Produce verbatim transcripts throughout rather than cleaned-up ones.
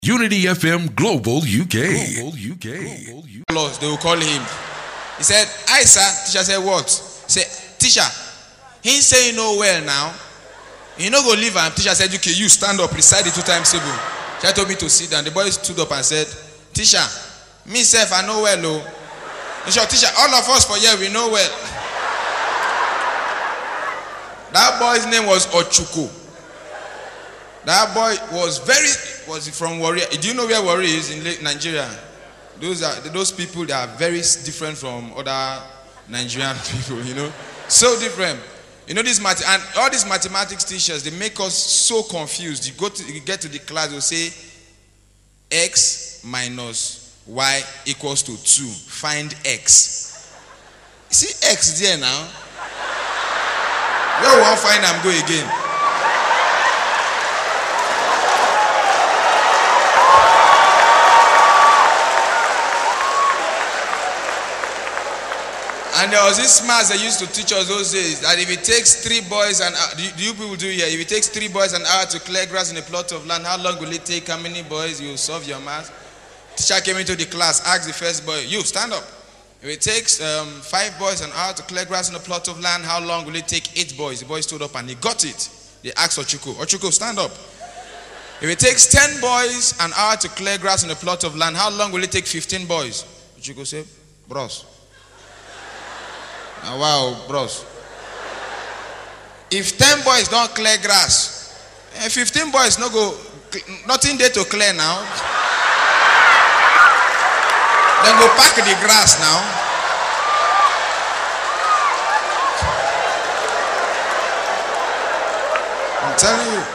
Unity F M Global U K. Global U K. Global U K. They will call him. He said, "Hi, sir." Teacher said, "What?" He said, "Teacher, he say you know well now. You know go leave him." Teacher said, "Okay, you stand up, recite the two times table." Teacher told me to sit down. The boy stood up and said, "Teacher, me self I know well, oh." In short, teacher, all of us for here we know well. That boy's name was Ochuko. That boy was very was from Warri. Do you know where Warri is in Nigeria? Those are those people that are very different from other Nigerian people. You know, so different. You know this math and all these mathematics teachers, they make us so confused. You go to you get to the class, they'll say x minus y equals to two. Find x. You see x there now. Where we won't find them go again. And there was this math they used to teach us those days that if it takes three boys and uh, do, do you people do here? If it takes three boys an hour to clear grass in a plot of land, how long will it take? How many boys? You solve your math. Teacher came into the class, asked the first boy, "You stand up. If it takes um, five boys an hour to clear grass in a plot of land, how long will it take eight boys?" The boy stood up and he got it. They asked Ochuko, "Ochuko, stand up. If it takes ten boys an hour to clear grass in a plot of land, how long will it take fifteen boys?" Ochuko said, "Bros. Oh, wow, bros. If ten boys don't clear grass, and fifteen boys no go, nothing there to clear now. Then go pack the grass now." I'm telling you.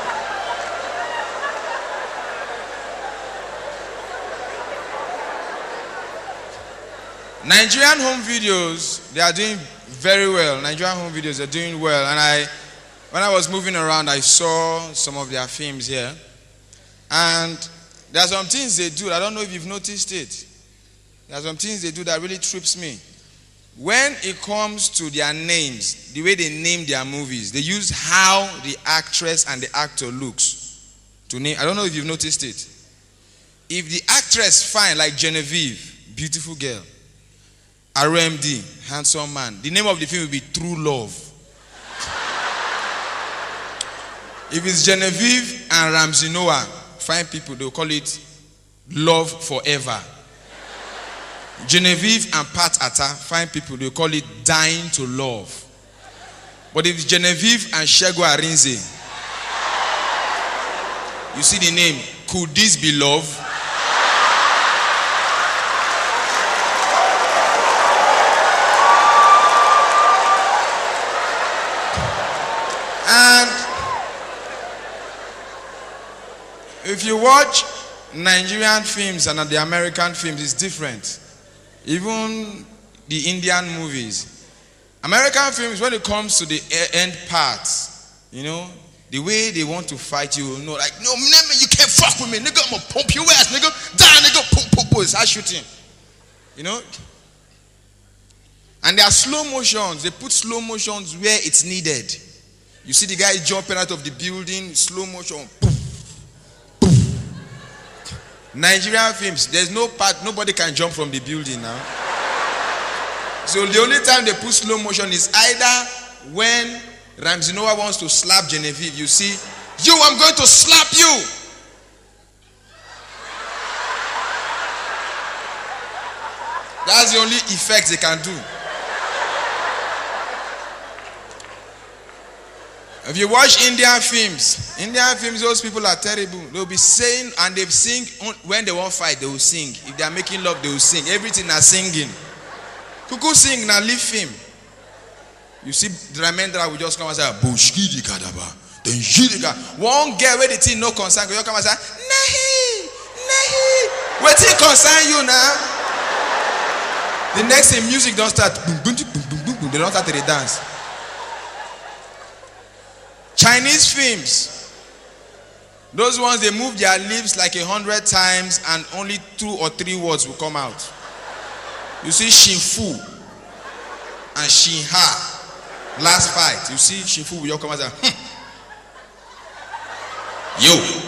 Nigerian home videos, they are doing very well. Nigerian home videos are doing well. And I, when I was moving around, I saw some of their films here. And there are some things they do. I don't know if you've noticed it. There are some things they do that really trips me. When it comes to their names, the way they name their movies, they use how the actress and the actor looks to name. I don't know if you've noticed it. If the actress fine, like Genevieve, beautiful girl, R M D, handsome man, the name of the film will be True Love. If it's Genevieve and Ramsey Noah, fine people, they'll call it Love Forever. Genevieve and Pat Atta, fine people, they'll call it Dying to Love. But if it's Genevieve and Shego Arinze, you see the name, Could This Be Love? And if you watch Nigerian films and the American films, it's different. Even the Indian movies. American films, when it comes to the end parts, you know, the way they want to fight you, you know, like, "No, nigga, you can't fuck with me, nigga, I'm gonna pump your ass, nigga, die, nigga, pump, pump, pump," it's hard shooting. You know? And there are slow motions. They put slow motions where it's needed. You see the guy jumping out of the building, slow motion. Poof, poof. Nigerian films, there's no part, nobody can jump from the building now. So the only time they put slow motion is either when Ramsey Noah wants to slap Genevieve. You see, "You, I'm going to slap you." That's the only effect they can do. If you watch Indian films, Indian films, those people are terrible. They'll be saying, and they sing, when they won't fight, they will sing. If they are making love, they will sing. Everything is singing. Kuku sing, now leave him. You see, Dramendra will just come and say, "Bushkidi kadaba." Then Jidika. One girl where the thing no concern, you come and say, "Nahi, nahi." What it concern you now? The next thing, music don't start. Boom, boom, boom, boom, boom, boom. They don't start to dance. Chinese films, those ones, they move their lips like a hundred times and only two or three words will come out. You see Shin Fu and Shin Ha, last fight. You see Shin Fu will come out and say, "Hmm. Yo,